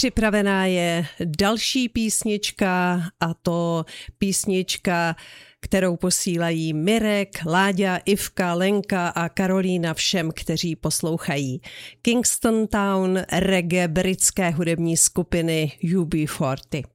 Připravená je další písnička, a to písnička, kterou posílají Mirek, Láďa, Ivka, Lenka a Karolína všem, kteří poslouchají. Kingston Town reggae britské hudební skupiny UB40.